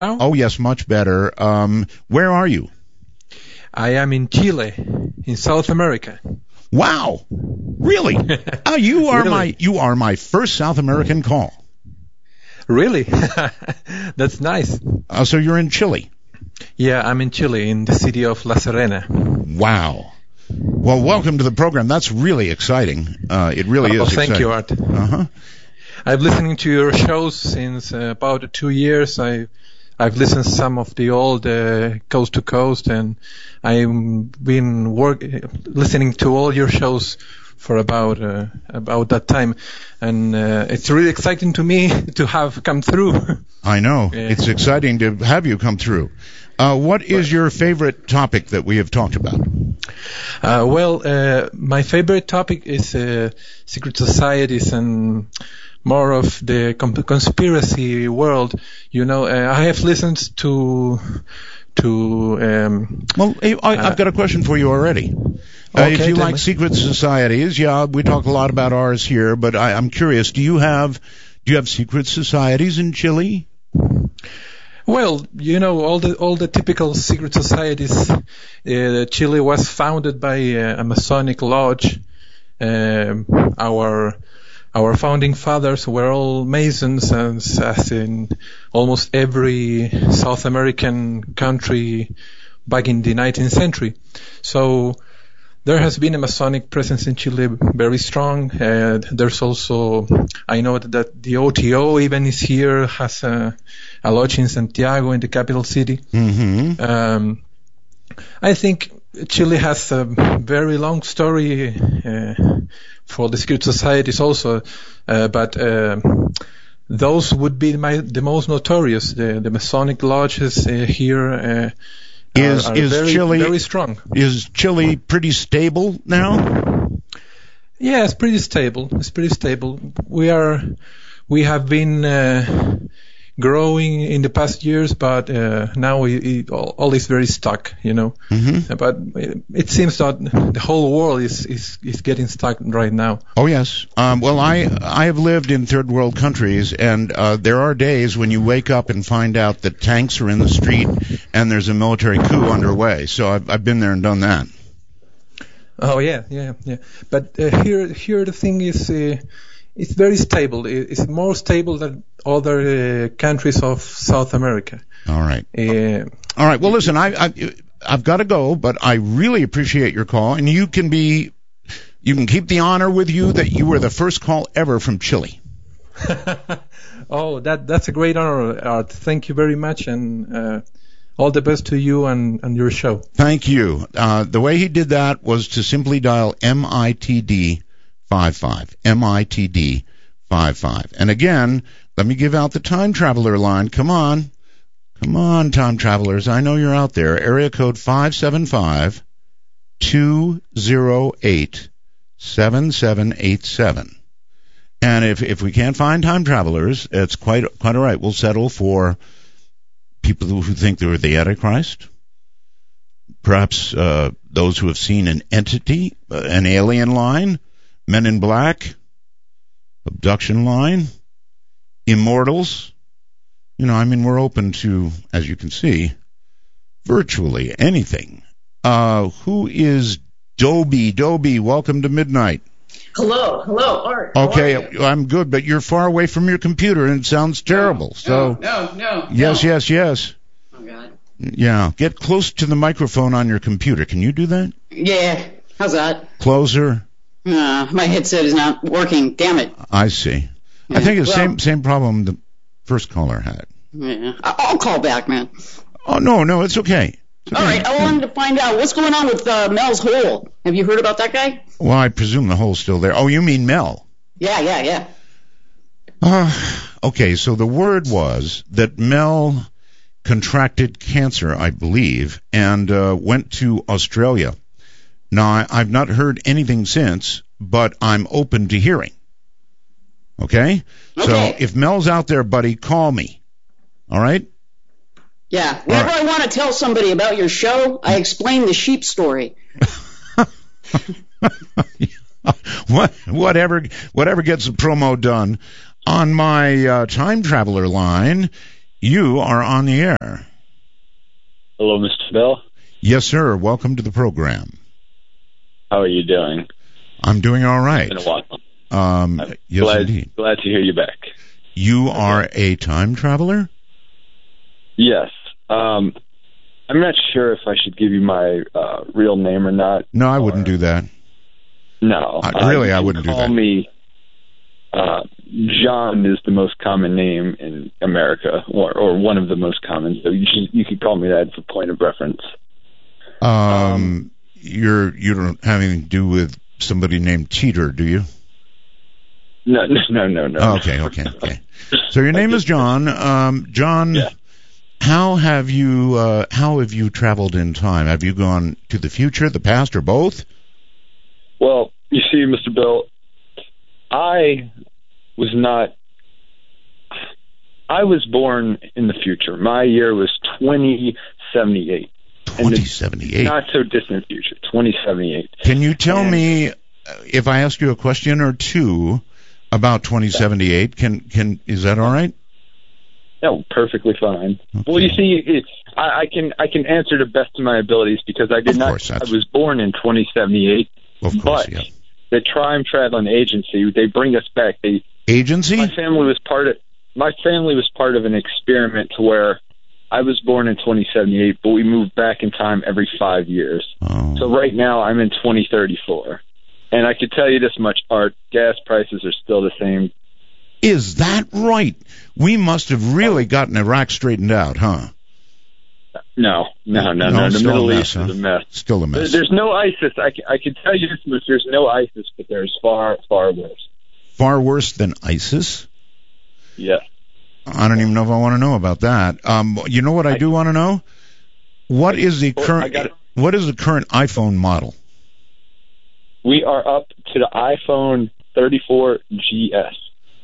Oh, yes, much better. Where are you? I am in Chile, in South America. Wow. Really? You are my first South American call. Really? That's nice. So you're in Chile? Yeah, I'm in Chile, in the city of La Serena. Wow. Well, welcome to the program. That's really exciting. It really is exciting. Thank you, Art. Uh-huh. I've been listening to your shows since about 2 years. I've listened to some of the old Coast to Coast, and I've been listening to all your shows for about that time, and it's really exciting to me to have come through. I know. It's exciting to have you come through. What is your favorite topic that we have talked about? My favorite topic is secret societies and more of the conspiracy world. You know, I have listened to. I've got a question for you already. Okay, if you like secret societies, yeah, we talk a lot about ours here, but I'm curious. Do you have secret societies in Chile? Well, you know, all the typical secret societies. Chile was founded by a Masonic lodge. Our founding fathers were all Masons, as in almost every South American country back in the 19th century. So there has been a Masonic presence in Chile very strong. There's also, I know that the OTO even is here, has a lodge in Santiago, in the capital city. Mm-hmm. I think Chile has a very long story for the secret societies also, but those would be the most notorious. The Masonic lodges here is Chile very strong. Is Chile pretty stable now? Yeah, it's pretty stable. We have been growing in the past years, but now all is very stuck, you know. Mm-hmm. But it seems that the whole world is getting stuck right now. Oh yes. Well, I have lived in third world countries, and there are days when you wake up and find out that tanks are in the street and there's a military coup underway. So I've been there and done that. Oh yeah. But here the thing is. It's very stable. It's more stable than other countries of South America. All right. All right. Well, listen, I've got to go, but I really appreciate your call, and you can keep the honor with you that you were the first call ever from Chile. Oh, that's a great honor, Art. Thank you very much, and all the best to you and your show. Thank you. The way he did that was to simply dial MITD 55, MITD 55. And again, let me give out the time traveler line. Come on, time travelers. I know you're out there. Area code 575-208-7787. And if we can't find time travelers, it's quite all right. We'll settle for people who think they're the Antichrist. Perhaps those who have seen an entity, an alien line, Men in Black, abduction line, immortals. You know, I mean, we're open to, as you can see, virtually anything. Who is Dobie? Dobie, welcome to Midnight. Hello, Art. Okay, I'm good, but you're far away from your computer and it sounds terrible. No. Yes. Oh, God. Yeah, get close to the microphone on your computer. Can you do that? Yeah, how's that? Closer. My headset is not working. Damn it. I see. Yeah, I think it's the same problem the first caller had. Yeah, I'll call back, man. Oh, no, it's okay. All right, I wanted to find out what's going on with Mel's hole. Have you heard about that guy? Well, I presume the hole's still there. Oh, you mean Mel? Yeah. Okay, so the word was that Mel contracted cancer, I believe, and went to Australia. Now, I've not heard anything since, but I'm open to hearing. Okay? So if Mel's out there, buddy, call me. All right? Yeah. Whenever I want to tell somebody about your show, I explain the sheep story. Whatever gets the promo done. On my time traveler line You are on the air. Hello, Mr. Bell. Yes, sir. Welcome to the program. How are you doing? I'm doing all right. It's been a while. Yes, indeed. Glad to hear you back. You are a time traveler? Yes. I'm not sure if I should give you my real name or not. No, I wouldn't do that. No. I wouldn't do that. Call me John is the most common name in America, or one of the most common. So you could call me that for point of reference. You don't have anything to do with somebody named Cheater, do you? No. Oh, okay. So your name is John. John, yeah. How have you traveled in time? Have you gone to the future, the past, or both? Well, you see, Mr. Bill, I was born in the future. My year was 2078. 2078? Not so distant future, 2078. Can you tell me, if I ask you a question or two about 2078, is that all right? No, perfectly fine. Okay. Well, you see, I can answer to the best of my abilities because I was born in 2078. Of course, yeah. The Time Traveling Agency, they bring us back. Agency? My family was part of an experiment to where I was born in 2078, but we moved back in time every 5 years. Oh. So right now I'm in 2034. And I could tell you this much, Art, gas prices are still the same. Is that right? We must have really gotten Iraq straightened out, huh? No. The Middle East is a mess. Still a mess. There's no ISIS. I can tell you this much. There's no ISIS, but there's far, far worse. Far worse than ISIS? Yeah. I don't even know if I want to know about that. You know what I do want to know? What is the current iPhone model? We are up to the iPhone 34GS.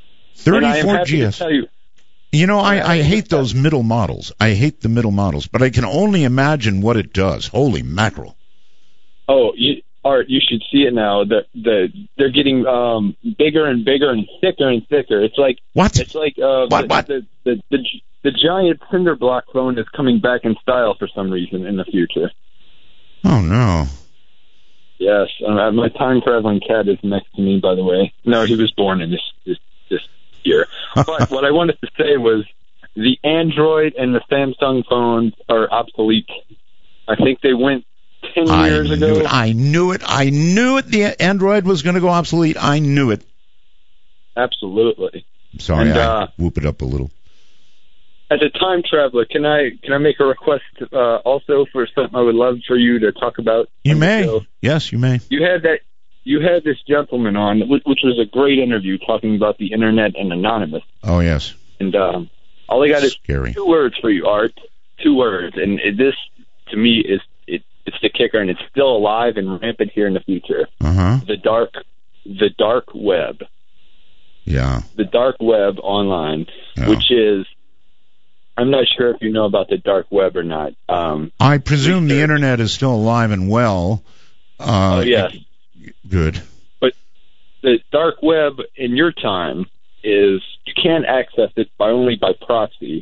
34GS. I hate those middle models. I hate the middle models, but I can only imagine what it does. Holy mackerel. Oh, Art, you should see it now. They're getting bigger and bigger and thicker and thicker. It's like what? It's like what? The giant cinder block phone is coming back in style for some reason in the future. Oh no. Yes, my time traveling cat is next to me. By the way, no, he was born in this year. But what I wanted to say was the Android and the Samsung phones are obsolete. I think they went 10 years ago. I knew it. The Android was going to go obsolete. I knew it. Absolutely. Sorry, I whoop it up a little. As a time traveler, can I make a request also for something I would love for you to talk about? You may. Yes, you may. You had this gentleman on, which was a great interview, talking about the internet and anonymous. Oh yes. And all I got is scary. 2 words for you, Art. 2 words, and this to me is it's the kicker, and it's still alive and rampant here in the future. The dark web. Yeah. The dark web online, which is, I'm not sure if you know about the dark web or not. I presume the internet is still alive and well. Oh yes. Good. But the dark web in your time is you can't access it only by proxy.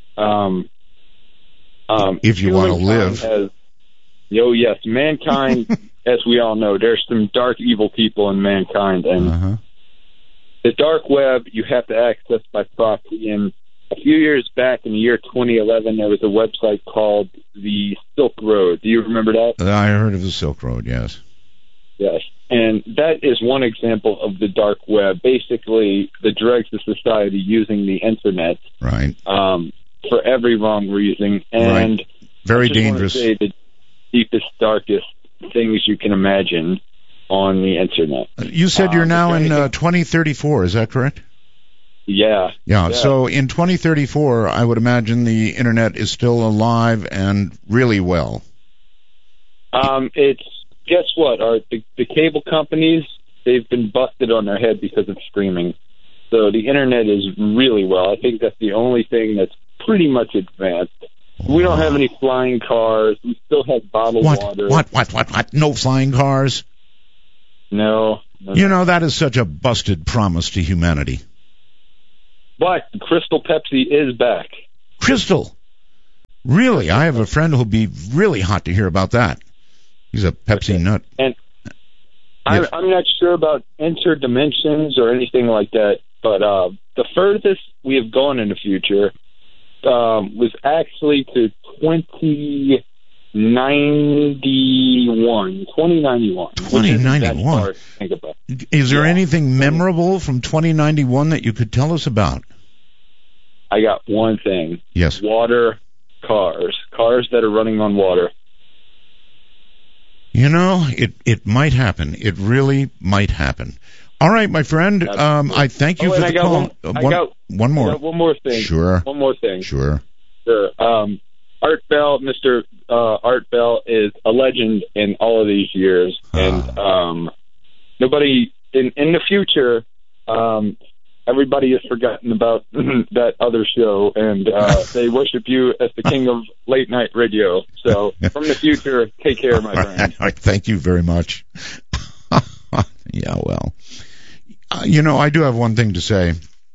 If you want to live. Yes, mankind, as we all know, there's some dark, evil people in mankind, and the dark web you have to access by proxy. And a few years back, in the year 2011, there was a website called the Silk Road. Do you remember that? I heard of the Silk Road, yes. Yes, and that is one example of the dark web. Basically, the dregs of society using the internet, right, for every wrong reason, and right. Very dangerous. I just want to say the deepest, darkest things you can imagine on the internet. You said you're now in 2034. Is that correct? Yeah. So in 2034, I would imagine the internet is still alive and really well. It's. Guess what? The cable companies, they've been busted on their head because of streaming. So the internet is really well. I think that's the only thing that's pretty much advanced. We don't have any flying cars. We still have bottled water. What? No flying cars? No. That is such a busted promise to humanity. But Crystal Pepsi is back. Crystal. Really? I have a friend who'll be really hot to hear about that. He's a Pepsi nut. And Yes. I'm not sure about interdimensions or anything like that, but the furthest we have gone in the future was actually to 2091. 2091. Think about. Is there anything memorable from 2091 that you could tell us about? I got one thing. Yes. Water cars that are running on water. You know, it might happen. It really might happen. All right, my friend. I thank you for the call. One more. I got one more thing. Sure. One more thing. Sure. Art Bell, Mr. Art Bell is a legend in all of these years, and nobody in the future. Everybody has forgotten about that other show, and they worship you as the king of late night radio. So, from the future, take care, my friend. Thank you very much. Yeah, well, I do have one thing to say.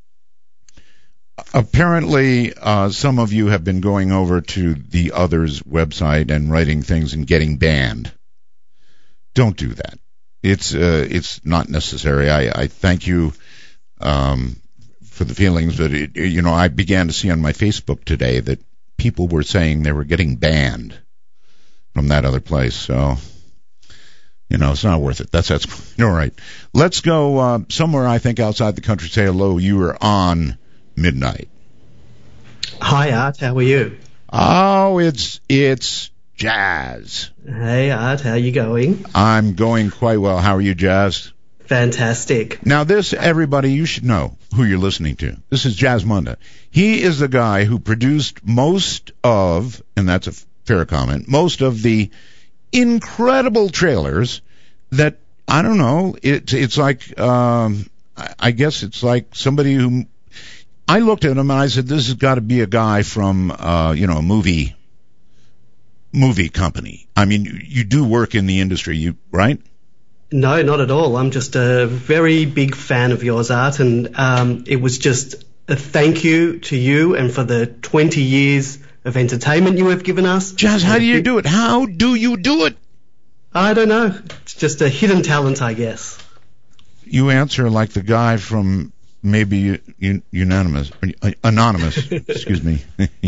Apparently, some of you have been going over to the other's website and writing things and getting banned. Don't do that. It's not necessary. I thank you for the feelings that I began to see on my Facebook today that people were saying they were getting banned from that other place. So, it's not worth it. That's all right. Let's go somewhere, I think, outside the country. Say hello. You are on Midnight. Hi, Art. How are you? Oh, it's Jazz. Hey, Art. How are you going? I'm going quite well. How are you, Jazz? Fantastic. Now, everybody, you should know who you're listening to. This is Jazz Munda. He is the guy who produced most of, and that's a fair comment, most of the incredible trailers that, I don't know, it's like, I guess it's like somebody who, I looked at him and I said, this has got to be a guy from, a movie company. I mean, you do work in the industry, right? No, not at all. I'm just a very big fan of yours, Art, and it was just a thank you to you and for the 20 years of entertainment you have given us. Jazz, how do you do it? How do you do it? I don't know. It's just a hidden talent, I guess. You answer like the guy from maybe Anonymous, excuse me.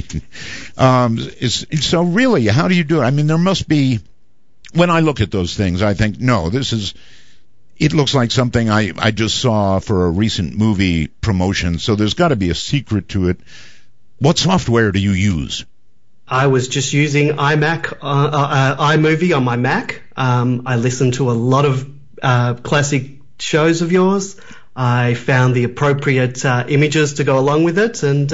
So really, how do you do it? I mean, there must be, when I look at those things, I think, no, it looks like something I just saw for a recent movie promotion, so there's got to be a secret to it. What software do you use? I was just using iMovie on my Mac. I listened to a lot of classic shows of yours. I found the appropriate images to go along with it, and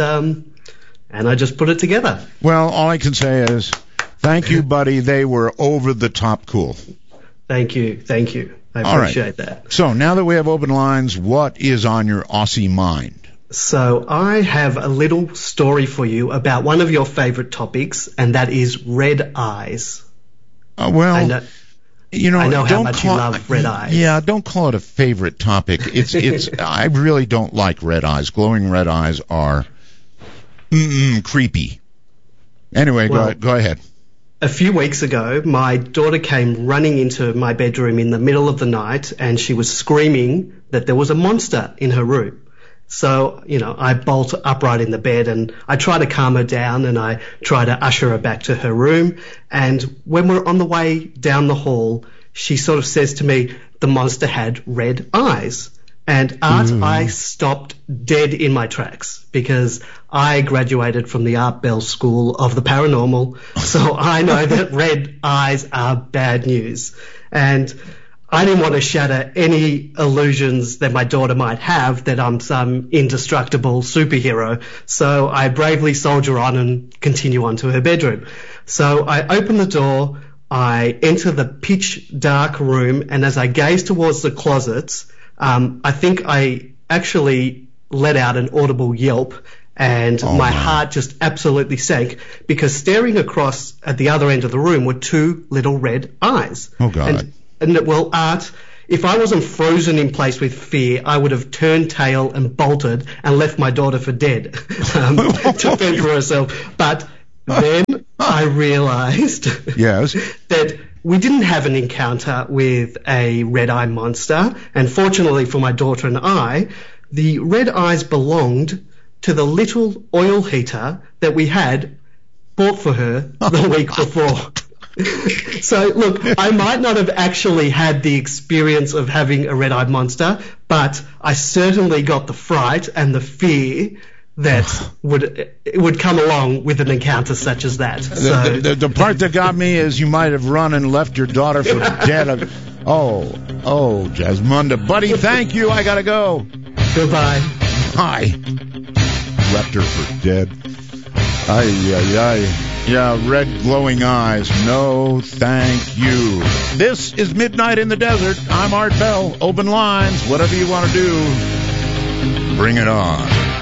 I just put it together. Well, all I can say is, thank you, buddy. They were over the top cool. Thank you. I appreciate that. So now that we have open lines, what is on your Aussie mind? So I have a little story for you about one of your favorite topics, and that is red eyes. I know how much you love red eyes. Yeah, don't call it a favorite topic. It's I really don't like red eyes. Glowing red eyes are creepy. Anyway, go ahead. A few weeks ago, my daughter came running into my bedroom in the middle of the night, and she was screaming that there was a monster in her room. So, I bolt upright in the bed and I try to calm her down and I try to usher her back to her room. And when we're on the way down the hall, she sort of says to me, the monster had red eyes. And Art, I stopped dead in my tracks because I graduated from the Art Bell School of the Paranormal. So I know that red eyes are bad news. And I didn't want to shatter any illusions that my daughter might have that I'm some indestructible superhero. So I bravely soldier on and continue on to her bedroom. So I open the door, I enter the pitch dark room, and as I gaze towards the closets, I think I actually let out an audible yelp, and my heart just absolutely sank because staring across at the other end of the room were two little red eyes. Oh, God. And well, Art, if I wasn't frozen in place with fear, I would have turned tail and bolted and left my daughter for dead to fend for herself. But then I realized that we didn't have an encounter with a red-eye monster, and fortunately for my daughter and I, the red eyes belonged to the little oil heater that we had bought for her the week before. So, look, I might not have actually had the experience of having a red-eyed monster, but I certainly got the fright and the fear that would come along with an encounter such as that. So, the part that got me is you might have run and left your daughter for dead. Oh, Jasmunda. Buddy, thank you. I got to go. Goodbye. Hi. Left her for dead. Ay. Yeah, red glowing eyes. No, thank you. This is Midnight in the Desert. I'm Art Bell. Open lines. Whatever you want to do, bring it on.